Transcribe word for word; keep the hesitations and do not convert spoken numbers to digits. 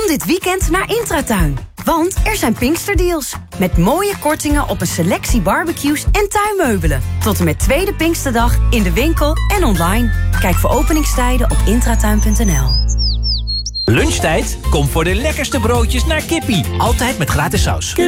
dit weekend naar Intratuin. Want er zijn Pinksterdeals. Met mooie kortingen op een selectie barbecues en tuinmeubelen. Tot en met tweede Pinksterdag in de winkel en online. Kijk voor openingstijden op intratuin punt n l. Lunchtijd? Kom voor de lekkerste broodjes naar Kippie. Altijd met gratis saus.